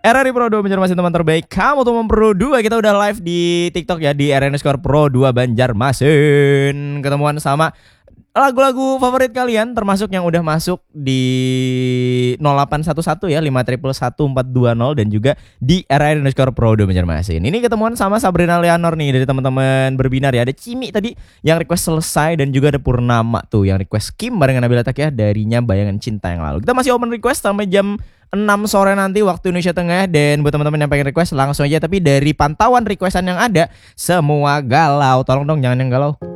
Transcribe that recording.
RRI Pro 2 Banjarmasin, teman terbaik kamu teman Pro 2. Kita udah live di TikTok ya, di RN_Pro 2 Banjarmasin. Ketemuan sama lagu-lagu favorit kalian, termasuk yang udah masuk di 0811 ya, 5111420, dan juga di RN_Pro 2 Banjarmasin. Ini ketemuan sama Sabrina Leonor nih dari teman-teman berbinar ya. Ada Cimi tadi yang request selesai, dan juga ada Purnama tuh yang request Kim barengan Nabila Takia darinya Bayangan Cinta yang lalu. Kita masih open request sampai jam 6 sore nanti waktu Indonesia Tengah. Dan buat teman-teman yang pengen request langsung aja. Tapi dari pantauan requestan yang ada, semua galau. Tolong dong jangan yang galau.